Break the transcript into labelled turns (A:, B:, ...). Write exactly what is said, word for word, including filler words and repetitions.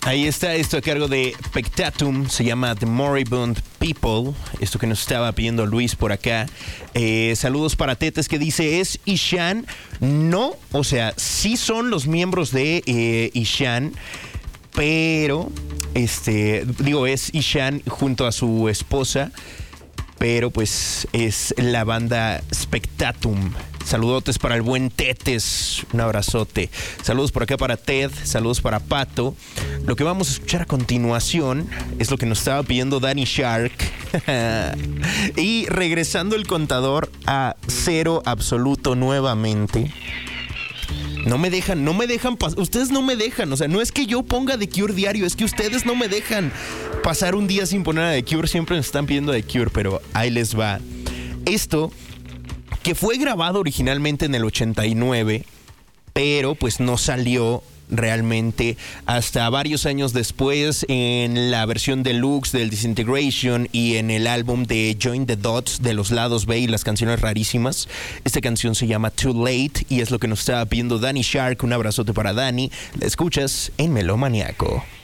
A: Ahí está esto a cargo de Pectatum, se llama The Moribund People, esto que nos estaba pidiendo Luis por acá. Eh, saludos para Tetes que dice, ¿es Ishan? No, o sea, sí son los miembros de eh, Ishan, pero, este, digo, es Ishan junto a su esposa, pero pues es la banda Spectatum. Saludotes para el buen Tetes, un abrazote. Saludos por acá para Ted, saludos para Pato. Lo que vamos a escuchar a continuación es lo que nos estaba pidiendo Danny Shark. Y regresando el contador a cero absoluto nuevamente. No me dejan, no me dejan pasar. Ustedes no me dejan, o sea, no es que yo ponga The Cure diario, es que ustedes no me dejan pasar un día sin poner a The Cure. Siempre nos están pidiendo The Cure, pero ahí les va. Esto, que fue grabado originalmente en el ochenta y nueve, pero pues no salió realmente hasta varios años después en la versión deluxe del Disintegration y en el álbum de Join the Dots de los lados B y las canciones rarísimas. Esta canción se llama Too Late y es lo que nos estaba pidiendo Danny Shark. Un abrazote para Danny. La escuchas en Melomaniaco.